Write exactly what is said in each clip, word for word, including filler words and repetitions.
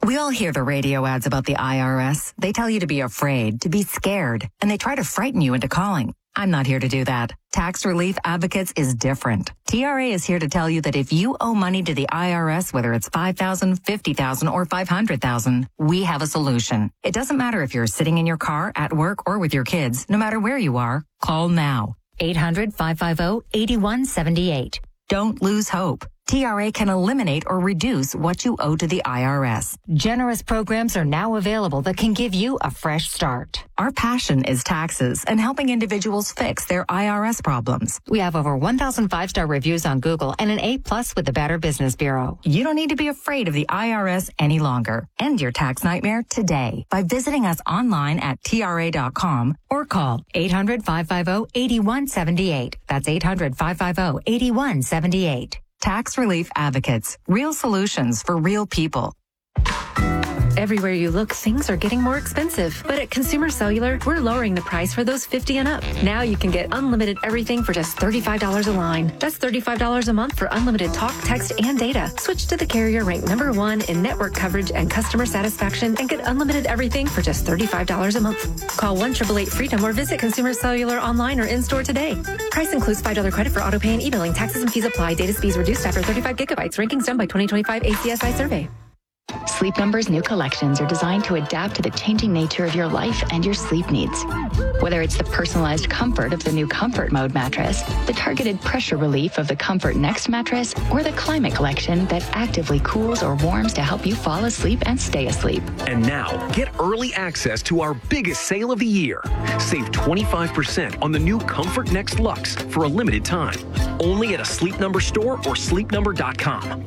We all hear the radio ads about the I R S. They tell you to be afraid, to be scared, and they try to frighten you into calling. I'm not here to do that. Tax Relief Advocates is different. T R A is here to tell you that if you owe money to the I R S, whether it's five thousand dollars, fifty thousand dollars, or five hundred thousand dollars, we have a solution. It doesn't matter if you're sitting in your car, at work, or with your kids. No matter where you are, call now. eight hundred, five five zero, eight one seven eight. Don't lose hope. T R A can eliminate or reduce what you owe to the I R S. Generous programs are now available that can give you a fresh start. Our passion is taxes and helping individuals fix their I R S problems. We have over one thousand five-star reviews on Google and an A plus with the Better Business Bureau. You don't need to be afraid of the I R S any longer. End your tax nightmare today by visiting us online at T R A dot com or call eight hundred, five five zero, eight one seven eight. That's eight hundred, five five zero, eight one seven eight. Tax Relief Advocates. Real solutions for real people. Everywhere you look, things are getting more expensive. But at Consumer Cellular, we're lowering the price for those fifty and up. Now you can get unlimited everything for just thirty-five dollars a line. That's thirty-five dollars a month for unlimited talk, text, and data. Switch to the carrier ranked number one in network coverage and customer satisfaction and get unlimited everything for just thirty-five dollars a month. Call one eight eight eight freedom or visit Consumer Cellular online or in-store today. Price includes five dollars credit for auto pay and e-billing. Taxes and fees apply. Data speeds reduced after thirty-five gigabytes. Rankings done by twenty twenty-five A C S I survey. Sleep Number's new collections are designed to adapt to the changing nature of your life and your sleep needs. Whether it's the personalized comfort of the new Comfort Mode mattress, the targeted pressure relief of the Comfort Next mattress, or the Climate Collection that actively cools or warms to help you fall asleep and stay asleep. And now, get early access to our biggest sale of the year. Save twenty-five percent on the new Comfort Next Luxe for a limited time. Only at a Sleep Number store or sleep number dot com.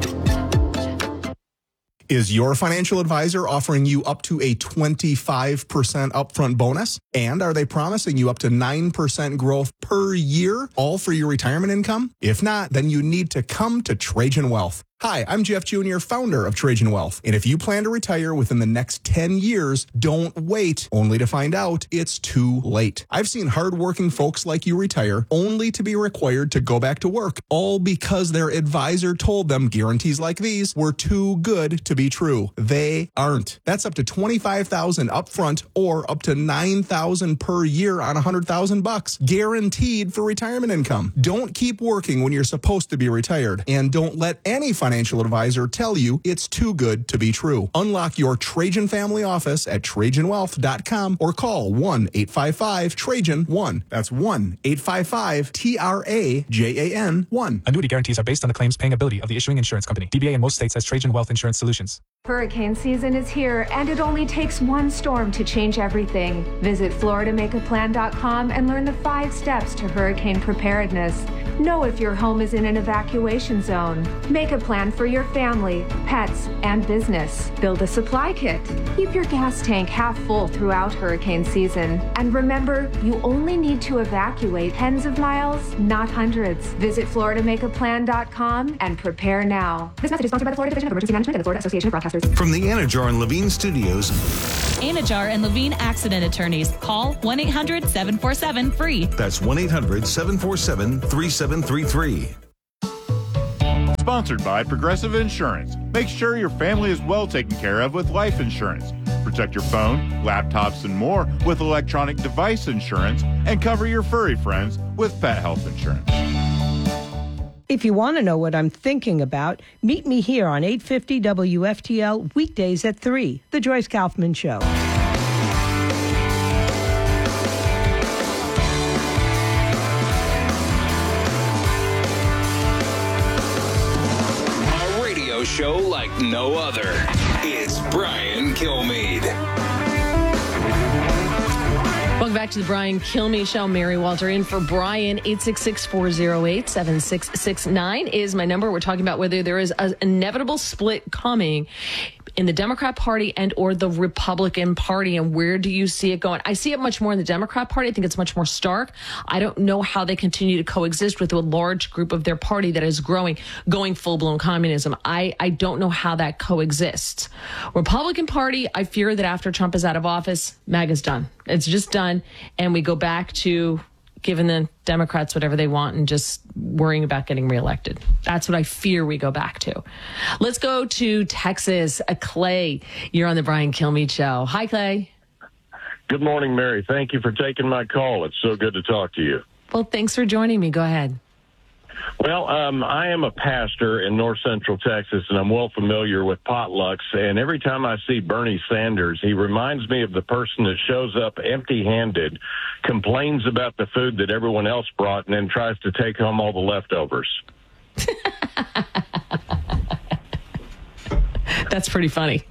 Is your financial advisor offering you up to a twenty-five percent upfront bonus? And are they promising you up to nine percent growth per year, all for your retirement income? If not, then you need to come to Trajan Wealth. Hi, I'm Jeff Junior, founder of Trajan Wealth. And if you plan to retire within the next ten years, don't wait only to find out it's too late. I've seen hardworking folks like you retire only to be required to go back to work, all because their advisor told them guarantees like these were too good to be true. They aren't. That's up to twenty-five thousand dollars upfront or up to nine thousand dollars per year on one hundred thousand bucks, guaranteed for retirement income. Don't keep working when you're supposed to be retired, and don't let any financial financial advisor tell you it's too good to be true. Unlock your Trajan family office at Trajan Wealth dot com or call one eight five five Trajan one. That's one eight five five T R A J A N one. Annuity guarantees are based on the claims paying ability of the issuing insurance company. D B A in most states has Trajan Wealth Insurance Solutions. Hurricane season is here, and it only takes one storm to change everything. Visit Florida Make A Plan dot com and learn the five steps to hurricane preparedness. Know if your home is in an evacuation zone. Make a plan for your family, pets, and business. Build a supply kit. Keep your gas tank half full throughout hurricane season. And remember, you only need to evacuate tens of miles, not hundreds. Visit Florida Make A Plan dot com and prepare now. This message is sponsored by the Florida Division of Emergency Management and the Florida Association of Broadcasters. From the Anajar and Levine Studios. Anajar and Levine Accident Attorneys. Call one eight hundred seven four seven free. That's one eight hundred seven four seven three seven three three. Sponsored by Progressive Insurance. Make sure your family is well taken care of with life insurance. Protect your phone, laptops, and more with electronic device insurance, and cover your furry friends with pet health insurance. If you want to know what I'm thinking about, meet me here on eight fifty W F T L weekdays at three, The Joyce Kaufman Show. A radio show like no other. It's Brian Kilmeade. Welcome back to the Brian Kilmeade Show. Mary Walter in for Brian. eight six six, four oh eight, seven six six nine is my number. We're talking about whether there is an inevitable split coming in the Democrat Party and or the Republican Party, and where do you see it going? I see it much more in the Democrat Party. I think it's much more stark. I don't know how they continue to coexist with a large group of their party that is growing, going full-blown communism. I, I don't know how that coexists. Republican Party, I fear that after Trump is out of office, MAGA's done. It's just done, and we go back to giving the Democrats whatever they want and just worrying about getting reelected. That's what I fear we go back to. Let's go to Texas. Uh, Clay, you're on the Brian Kilmeade Show. Hi, Clay. Good morning, Mary. Thank you for taking my call. It's so good to talk to you. Well, thanks for joining me. Go ahead. Well, um, I am a pastor in North Central Texas, and I'm well familiar with potlucks. And every time I see Bernie Sanders, he reminds me of the person that shows up empty-handed, complains about the food that everyone else brought, and then tries to take home all the leftovers. That's pretty funny.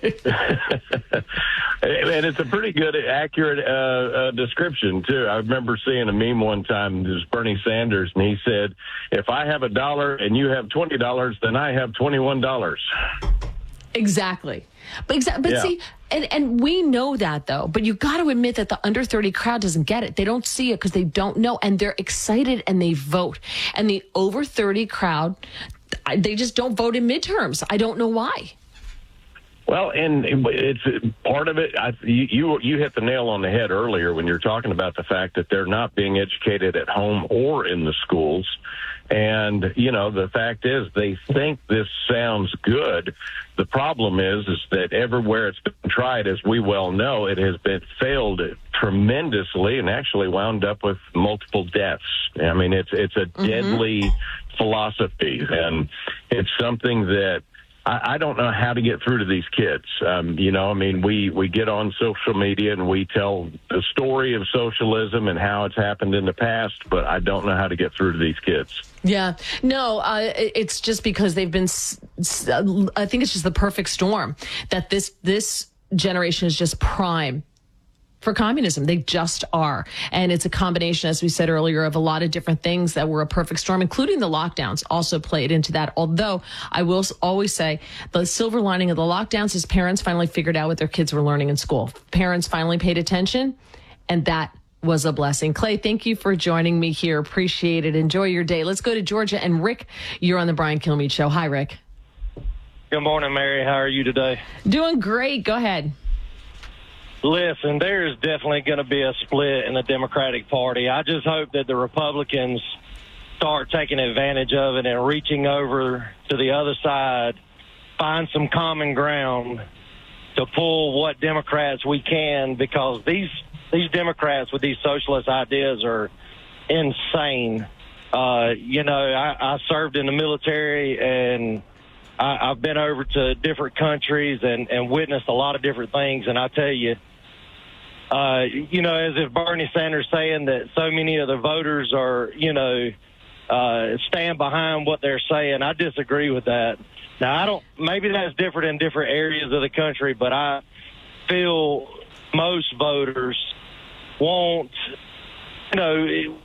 And it's a pretty good, accurate uh, uh, description, too. I remember seeing a meme one time. It was Bernie Sanders, and he said, if I have a dollar and you have twenty dollars, then I have twenty-one dollars. Exactly. But, exa- but yeah. see, and, and we know that, though. But you got to admit that the under thirty crowd doesn't get it. They don't see it because they don't know. And they're excited and they vote. And the over thirty crowd, they just don't vote in midterms. I don't know why. Well, and it's part of it. I, you you hit the nail on the head earlier when you're talking about the fact that they're not being educated at home or in the schools. And, you know, the fact is they think this sounds good. The problem is, is that everywhere it's been tried, as we well know, it has been failed tremendously and actually wound up with multiple deaths. I mean, it's, it's a mm-hmm. deadly philosophy, and it's something that I don't know how to get through to these kids. Um, you know, I mean, we, we get on social media and we tell the story of socialism and how it's happened in the past, but I don't know how to get through to these kids. Yeah, no, uh, it's just because they've been, I think it's just the perfect storm that this, this generation is just prime for communism. They just are. And it's a combination, as we said earlier, of a lot of different things that were a perfect storm, including the lockdowns also played into that. Although I will always say the silver lining of the lockdowns is parents finally figured out what their kids were learning in school. Parents finally paid attention, and that was a blessing. Clay, thank you for joining me here. Appreciate it. Enjoy your day. Let's go to Georgia. And Rick, you're on the Brian Kilmeade Show. Hi, Rick. Good morning, Mary. How are you today? Doing great. Go ahead. Listen, there is definitely going to be a split in the Democratic Party. I just hope that the Republicans start taking advantage of it and reaching over to the other side, find some common ground to pull what Democrats we can, because these these Democrats with these socialist ideas are insane. Uh, you know, I, I served in the military, and I, I've been over to different countries and, and witnessed a lot of different things, and I tell you, Uh, you know, as if Bernie Sanders saying that so many of the voters are, you know, uh, stand behind what they're saying. I disagree with that. Now, I don't, maybe that's different in different areas of the country, but I feel most voters want, you know,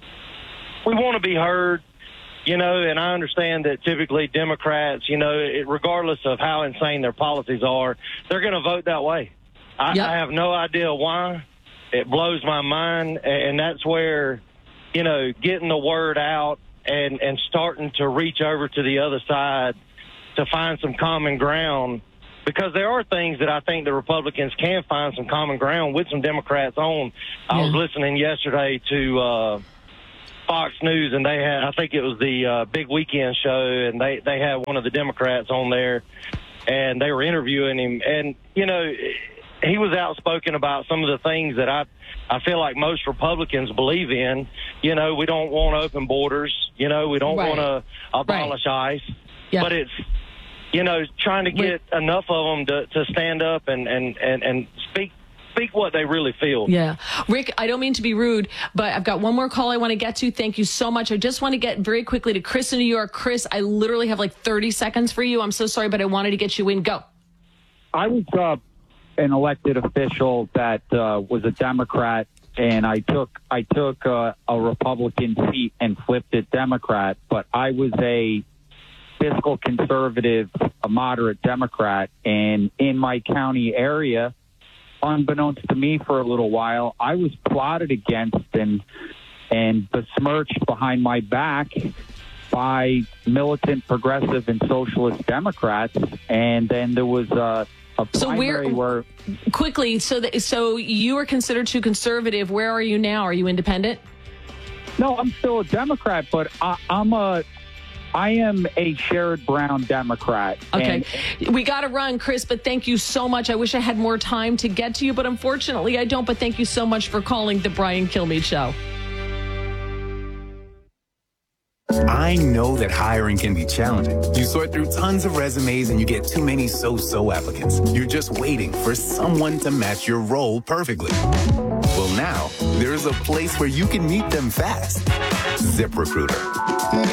we want to be heard, you know, and I understand that typically Democrats, you know, it, regardless of how insane their policies are, they're going to vote that way. I, yep. I have no idea why. It blows my mind, and that's where, you know, getting the word out and, and starting to reach over to the other side to find some common ground, because there are things that I think the Republicans can find some common ground with some Democrats on. I yeah. was listening yesterday to uh, Fox News, and they had, I think it was the uh, Big Weekend show, and they, they had one of the Democrats on there, and they were interviewing him, and, you know, he was outspoken about some of the things that I I feel like most Republicans believe in. You know, we don't want open borders. You know, we don't right. want to abolish right. ICE. Yeah. But it's, you know, trying to get Wait. enough of them to, to stand up and, and, and, and speak speak what they really feel. Yeah. Rick, I don't mean to be rude, but I've got one more call I want to get to. Thank you so much. I just want to get very quickly to Chris in New York. Chris, I literally have like thirty seconds for you. I'm so sorry, but I wanted to get you in. Go. I was uh, an elected official that uh, was a Democrat, and I took I took uh, a Republican seat and flipped it Democrat, but I was a fiscal conservative, a moderate Democrat, and in my county area, unbeknownst to me for a little while, I was plotted against and and besmirched behind my back by militant progressive and socialist Democrats, and then there was uh, a primary so where quickly so that so you are considered too conservative. Where are you now? Are you independent? No, I'm still a Democrat, but I, I'm a, I am a Sherrod Brown Democrat. Okay. And, we got to run, Chris, but thank you so much. I wish I had more time to get to you, but unfortunately I don't. But thank you so much for calling the Brian Kilmeade Show. I know that hiring can be challenging. You sort through tons of resumes and you get too many so-so applicants. You're just waiting for someone to match your role perfectly. Well, now there's a place where you can meet them fast. ZipRecruiter.